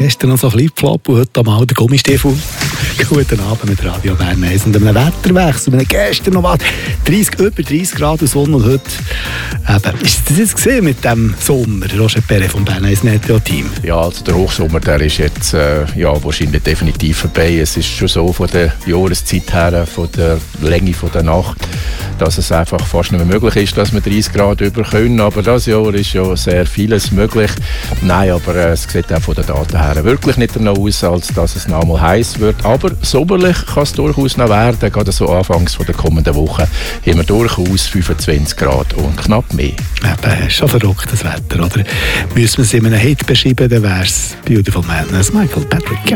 Gestern noch so ein Flipflop und heute mal der Gummistiefel. Guten Abend mit Radio Bern 1 und einem Wetterwechsel. Wir haben gestern noch über 30 Grad Sonne und heute ist das jetzt gesehen mit dem Sommer, Roger Perret vom Bern 1 Meteo-Team? Ja, also der Hochsommer, der ist jetzt wahrscheinlich definitiv vorbei. Es ist schon so von der Jahreszeit her, von der Länge der Nacht, dass es einfach fast nicht mehr möglich ist, dass wir 30 Grad über können. Aber dieses Jahr ist ja sehr vieles möglich. Nein, aber es sieht auch von den Daten her wirklich nicht danach aus, als dass es noch einmal heiß wird. Aber sommerlich kann es durchaus noch werden. Gerade so anfangs von der kommenden Woche haben wir durchaus 25 Grad und knapp mehr. Eben, schon verrücktes Wetter, oder? Müssen wir es in einem Hit beschreiben, dann wäre es Beautiful Madness, Michael Patrick.